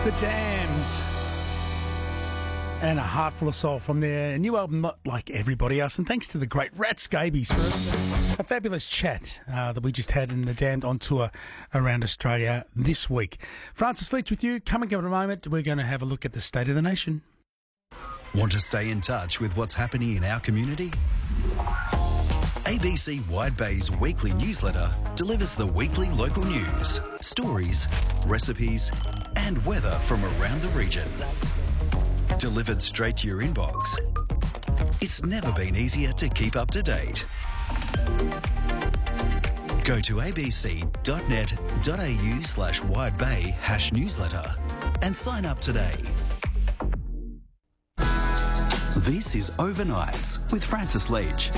The Damned. And a heart full of soul from their new album, Not Like Everybody Else. And thanks to the great Rat Scabies for a fabulous chat that we just had in The Damned on tour around Australia this week. Francis Leach with you. Coming up in a moment, we're going to have a look at the state of the nation. Want to stay in touch with what's happening in our community? ABC Wide Bay's weekly newsletter delivers the weekly local news, stories, recipes, and weather from around the region. Delivered straight to your inbox. It's never been easier to keep up to date. Go to abc.net.au/widebay/newsletter and sign up today. This is Overnights with Francis Leach.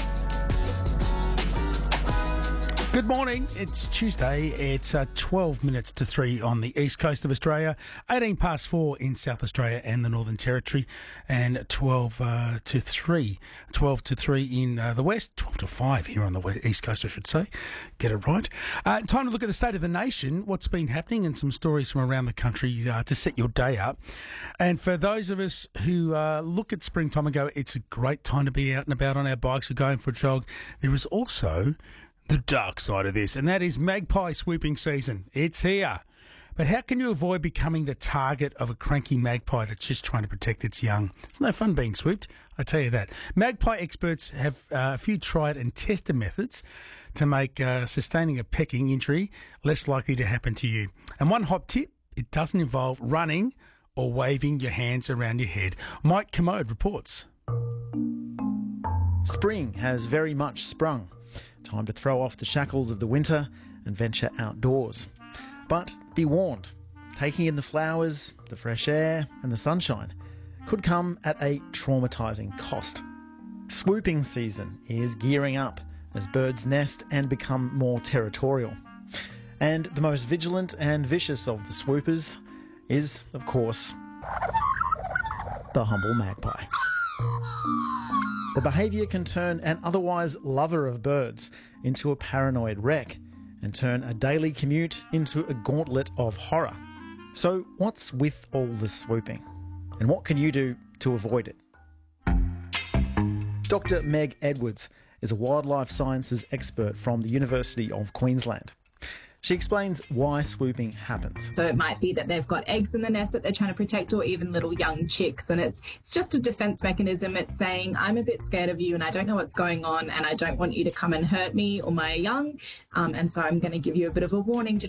Good morning. It's Tuesday. It's 12 minutes to 3 on the east coast of Australia, 18 past 4 in South Australia and the Northern Territory, and 12 to 3 in the west, 12 to 5 here on the east coast, I should say. Get it right. Time to look at the state of the nation, what's been happening, and some stories from around the country to set your day up. And for those of us who look at springtime and go, it's a great time to be out and about on our bikes or going for a jog, there is also the dark side of this, and that is magpie swooping season. It's here. But how can you avoid becoming the target of a cranky magpie that's just trying to protect its young? It's no fun being swooped, I tell you that. Magpie experts have a few tried and tested methods to make sustaining a pecking injury less likely to happen to you. And one hot tip, it doesn't involve running or waving your hands around your head. Mike Commode reports. Spring has very much sprung. Time to throw off the shackles of the winter and venture outdoors. But be warned, taking in the flowers, the fresh air and the sunshine could come at a traumatising cost. Swooping season is gearing up as birds nest and become more territorial. And the most vigilant and vicious of the swoopers is, of course, the humble magpie. The behaviour can turn an otherwise lover of birds into a paranoid wreck and turn a daily commute into a gauntlet of horror. So what's with all the swooping? And what can you do to avoid it? Dr. Meg Edwards is a wildlife sciences expert from the University of Queensland. She explains why swooping happens. So it might be that they've got eggs in the nest that they're trying to protect, or even little young chicks, and it's just a defense mechanism. It's saying, I'm a bit scared of you and I don't know what's going on and I don't want you to come and hurt me or my young, and so I'm going to give you a bit of a warning to